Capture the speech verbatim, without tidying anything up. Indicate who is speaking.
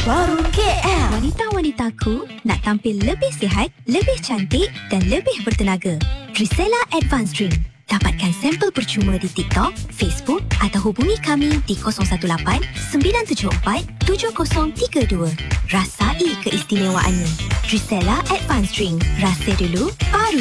Speaker 1: baru K L.
Speaker 2: Wanita-wanitaku nak tampil lebih sihat, lebih cantik dan lebih bertenaga. Trisela Advanced Drink. Dapatkan sampel percuma di TikTok, Facebook atau hubungi kami di kosong satu lapan sembilan tujuh empat tujuh kosong tiga dua. Rasai keistimewaannya. Trisela Advanced Drink. Rasa dulu, baru